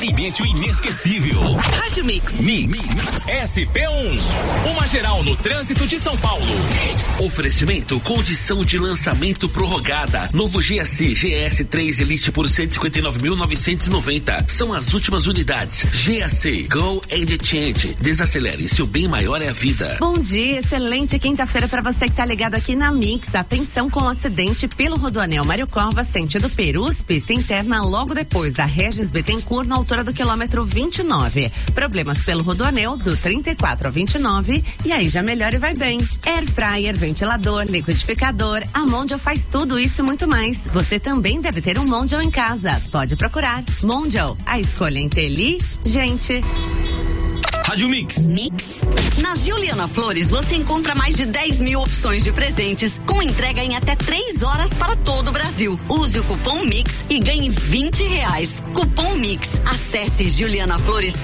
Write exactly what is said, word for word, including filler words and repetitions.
Experimente o inesquecível. Rádio Mix. Mix. S P um. Uma geral no trânsito de São Paulo. Oferecimento, condição de lançamento prorrogada. Novo G A C G S três Elite por cento e cinquenta e nove mil novecentos e noventa. São as últimas unidades. G A C, Go and Change. Desacelere, seu bem maior é a vida. Bom dia, excelente quinta-feira para você que tá ligado aqui na Mix. Atenção com o acidente pelo Rodoanel Mário Covas, sentido Perus, pista interna, logo depois da Regis Bittencourt, na altura do quilômetro vinte e nove. Problemas pelo Rodoanel do trinta e quatro ao vinte e nove, e aí já melhora e vai bem. Air fryer, ventilador, liquidificador, a Mondial faz tudo isso e muito mais. Você também deve ter um Mondial em casa. Pode procurar. Mondial, a escolha inteligente. Rádio Mix. Mix. Na Giuliana Flores você encontra mais de dez mil opções de presentes com entrega em até três horas para todo o Brasil. Use o cupom Mix e ganhe vinte reais. Cupom Mix. Acesse giuliana flores